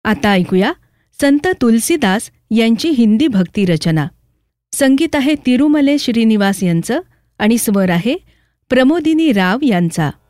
आता ऐकूया संत तुलसीदास यांची हिंदी भक्ती रचना. संगीत आहे तिरुमले श्रीनिवास यांचं आणि स्वर आहे प्रमोदिनी राव यांचा.